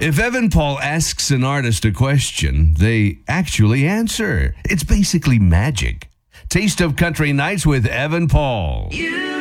If Evan Paul asks an artist a question, they actually answer. It's basically magic. Taste of Country Nights with Evan Paul.